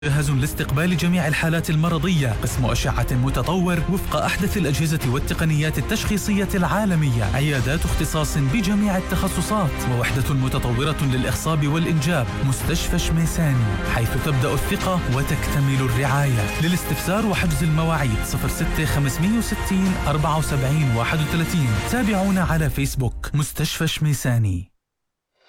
جهاز لاستقبال جميع الحالات المرضية، قسم أشعة متطور وفق أحدث الأجهزة والتقنيات التشخيصية العالمية، عيادات اختصاص بجميع التخصصات، ووحدة متطورة للإخصاب والإنجاب. مستشفى شميساني، حيث تبدأ الثقة وتكتمل الرعاية. للاستفسار وحجز المواعيد 06 560 74 31. تابعونا على فيسبوك. مستشفى شميساني.